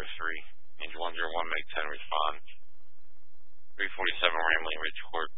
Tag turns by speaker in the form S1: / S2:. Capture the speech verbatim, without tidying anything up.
S1: three. Angel one zero one, make ten respond. three forty-seven Ramley Ridge Court.